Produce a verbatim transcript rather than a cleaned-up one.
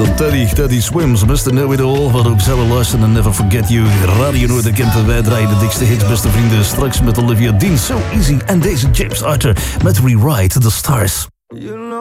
De Teddy, Teddy Swims, mister Know It All. Wat ook Zelle Larsen en Never Forget You. Radio Noord kent en wij draaien de dikste hits, beste vrienden. Straks met Olivia Dean, So Easy. En deze James Arthur met Rewrite the Stars.